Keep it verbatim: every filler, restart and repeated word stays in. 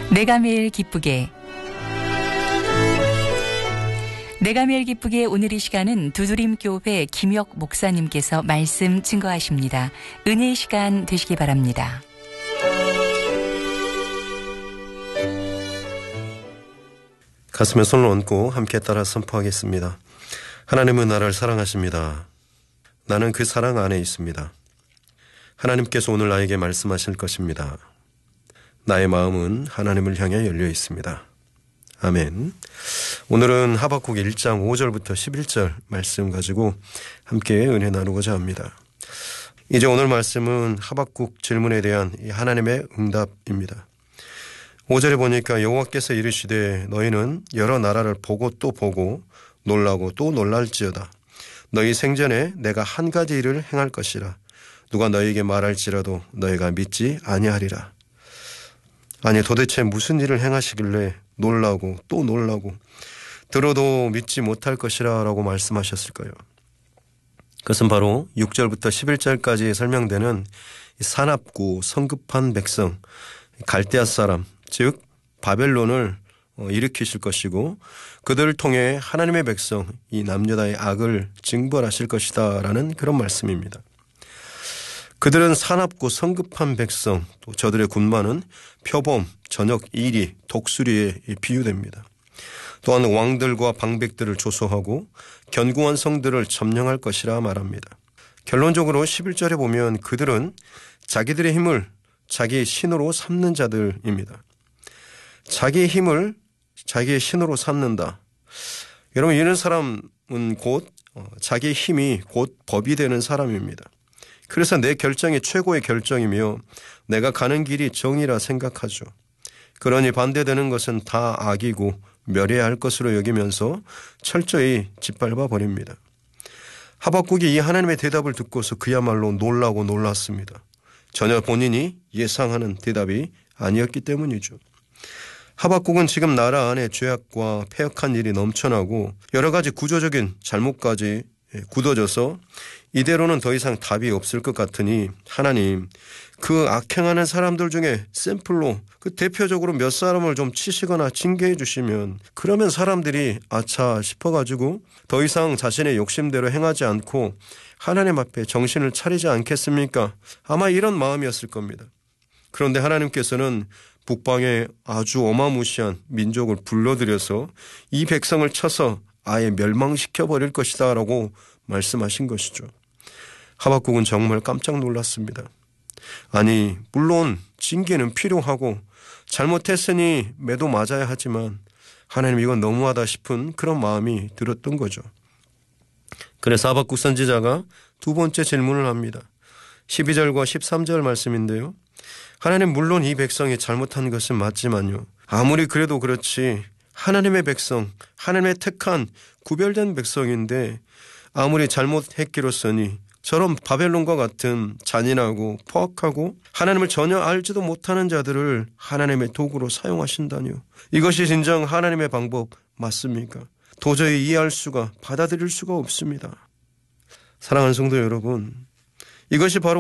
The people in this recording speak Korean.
내가 매일 기쁘게 내가 매일 기쁘게 오늘 이 시간은 두드림교회 김혁 목사님께서 말씀 증거하십니다. 은혜의 시간 되시기 바랍니다. 가슴에 손을 얹고 함께 따라 선포하겠습니다. 하나님은 나를 사랑하십니다. 나는 그 사랑 안에 있습니다. 하나님께서 오늘 나에게 말씀하실 것입니다. 나의 마음은 하나님을 향해 열려 있습니다. 아멘. 오늘은 하박국 일 장 오 절부터 십일 절 말씀 가지고 함께 은혜 나누고자 합니다. 이제 오늘 말씀은 하박국 질문에 대한 하나님의 응답입니다. 오 절에 보니까 여호와께서 이르시되 너희는 여러 나라를 보고 또 보고 놀라고 또 놀랄지어다. 너희 생전에 내가 한 가지 일을 행할 것이라. 누가 너희에게 말할지라도 너희가 믿지 아니하리라. 아니 도대체 무슨 일을 행하시길래 놀라고 또 놀라고 들어도 믿지 못할 것이라 라고 말씀하셨을까요? 그것은 바로 육 절부터 십일 절까지 설명되는 사납고 성급한 백성 갈대아 사람 즉 바벨론을 일으키실 것이고 그들을 통해 하나님의 백성 이 남유다의 악을 징벌하실 것이다 라는 그런 말씀입니다. 그들은 사납고 성급한 백성 또 저들의 군마는 표범, 전역 이리, 독수리에 비유됩니다. 또한 왕들과 방백들을 조소하고 견고한 성들을 점령할 것이라 말합니다. 결론적으로 십일 절에 보면 그들은 자기들의 힘을 자기의 신으로 삼는 자들입니다. 자기의 힘을 자기의 신으로 삼는다. 여러분 이런 사람은 곧 자기의 힘이 곧 법이 되는 사람입니다. 그래서 내 결정이 최고의 결정이며 내가 가는 길이 정의라 생각하죠. 그러니 반대되는 것은 다 악이고 멸해야 할 것으로 여기면서 철저히 짓밟아 버립니다. 하박국이 이 하나님의 대답을 듣고서 그야말로 놀라고 놀랐습니다. 전혀 본인이 예상하는 대답이 아니었기 때문이죠. 하박국은 지금 나라 안에 죄악과 패역한 일이 넘쳐나고 여러 가지 구조적인 잘못까지 굳어져서 이대로는 더 이상 답이 없을 것 같으니 하나님 그 악행하는 사람들 중에 샘플로 그 대표적으로 몇 사람을 좀 치시거나 징계해 주시면 그러면 사람들이 아차 싶어가지고 더 이상 자신의 욕심대로 행하지 않고 하나님 앞에 정신을 차리지 않겠습니까? 아마 이런 마음이었을 겁니다. 그런데 하나님께서는 북방에 아주 어마무시한 민족을 불러들여서 이 백성을 쳐서 아예 멸망시켜버릴 것이다 라고 말씀하신 것이죠. 하박국은 정말 깜짝 놀랐습니다. 아니 물론 징계는 필요하고 잘못했으니 매도 맞아야 하지만 하나님 이건 너무하다 싶은 그런 마음이 들었던 거죠. 그래서 하박국 선지자가 두 번째 질문을 합니다. 십이 절과 십삼 절 말씀인데요. 하나님 물론 이 백성이 잘못한 것은 맞지만요. 아무리 그래도 그렇지 하나님의 백성, 하나님의 택한 구별된 백성인데 아무리 잘못했기로서니 저런 바벨론과 같은 잔인하고 포악하고 하나님을 전혀 알지도 못하는 자들을 하나님의 도구로 사용하신다니요. 이것이 진정 하나님의 방법 맞습니까? 도저히 이해할 수가 받아들일 수가 없습니다. 사랑하는 성도 여러분, 이것이 바로